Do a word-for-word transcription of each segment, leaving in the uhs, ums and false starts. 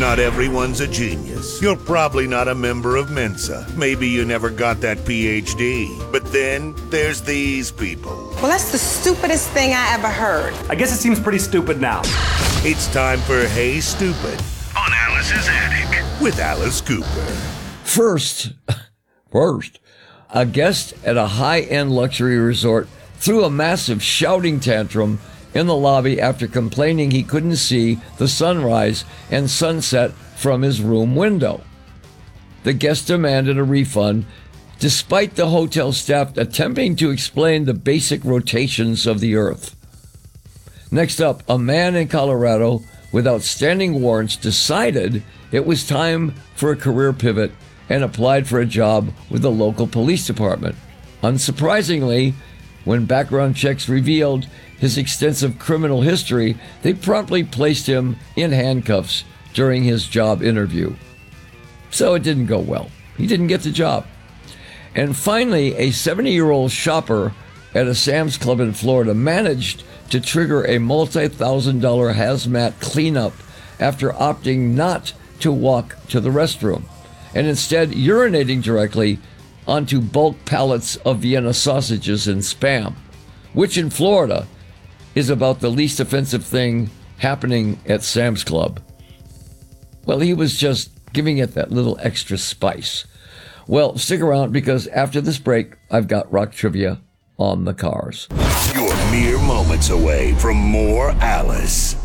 Not everyone's a genius. You're probably not a member of Mensa. Maybe you never got that P H D. But then there's these people. Well, that's the stupidest thing I ever heard. I guess it seems pretty stupid now. It's time for Hey Stupid on Alice's Attic with Alice Cooper. First, first, a guest at a high-end luxury resort threw a massive shouting tantrum in the lobby after complaining he couldn't see the sunrise and sunset from his room window. The guest demanded a refund, despite the hotel staff attempting to explain the basic rotations of the earth. Next up, a man in Colorado with outstanding warrants decided it was time for a career pivot and applied for a job with the local police department. Unsurprisingly, when background checks revealed his extensive criminal history, they promptly placed him in handcuffs during his job interview. So it didn't go well. He didn't get the job. And finally, a seventy-year-old shopper at a Sam's Club in Florida managed to trigger a multi-thousand dollar hazmat cleanup after opting not to walk to the restroom and instead urinating directly onto bulk pallets of Vienna sausages and Spam, which in Florida is about the least offensive thing happening at Sam's Club. Well, he was just giving it that little extra spice. Well, stick around because after this break, I've got rock trivia on the cars. You're mere moments away from more Alice.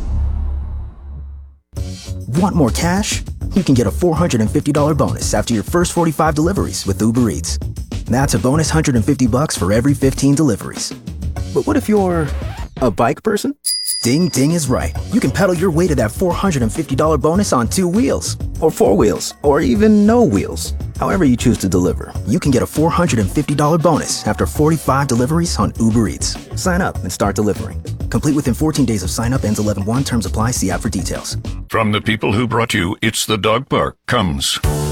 Want more cash? You can get a four hundred fifty dollars bonus after your first forty-five deliveries with Uber Eats. That's a bonus one hundred fifty bucks for every fifteen deliveries. But what if you're a bike person? Ding Ding is right. You can pedal your way to that four hundred fifty dollars bonus on two wheels, or four wheels, or even no wheels. However you choose to deliver, you can get a four hundred fifty dollars bonus after forty-five deliveries on Uber Eats. Sign up and start delivering. Complete within fourteen days of sign up. Ends eleven one. Terms apply. See app for details. From the people who brought you It's the Dog Park comes